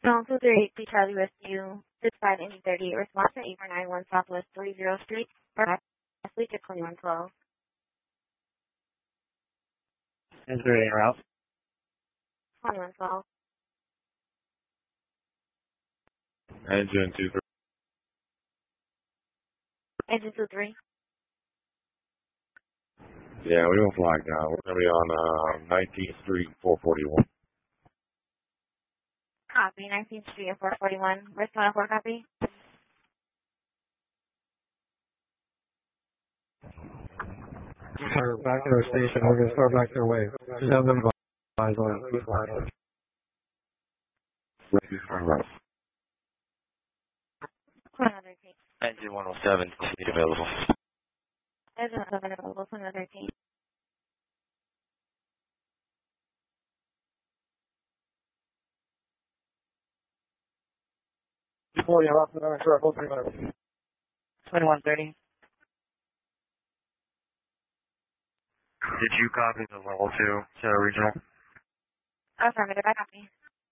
Zone 238, Charlie Rescue, 65 Indy 38, response to 8491 Southwest 30 Street, Suite to 2112. Is there any route? 2112. Engine 23. Engine 23. Yeah, we don't flag now. We're going to be on 19th Street, 441. Copy, 19th Street and 441. Risk 104, copy. Start back to our station. We're going to start back their way. Just have them advise on it. Engine 107, seat available. Engine 107 available, 2113. Before you hop in our truck, hold 3 minutes. 2130. Did you copy the level 2 to regional? Affirmative, I copy.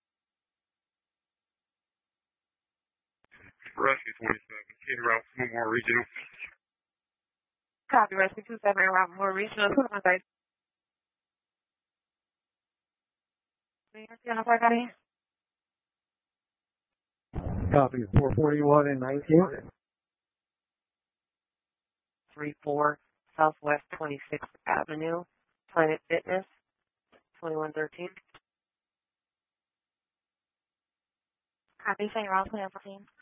Rescue 27, in route more regional. Copy, Rescue 27, around more regional. I'm sorry. Rescue 104, copy. Copy. 441 and 19. 34 Southwest 26th Avenue, Planet Fitness, 2113. Copy, same route, 2114.